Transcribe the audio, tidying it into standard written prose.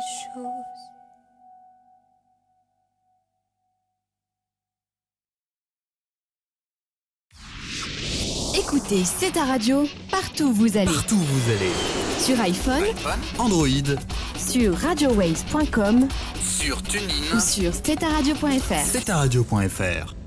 chose. Écoutez, c'est ta radio, partout où vous allez. Partout où vous allez. Sur iPhone, Android, sur radiowaves.com sur TuneIn ou sur steta-radio.fr. steta-radio.fr.